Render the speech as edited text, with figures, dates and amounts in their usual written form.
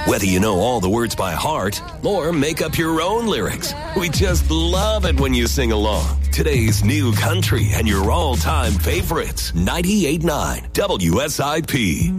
Whether you know all the words by heart or make up your own lyrics, we just love it when you sing along. Today's new country and your all-time favorites. 98.9 WSIP.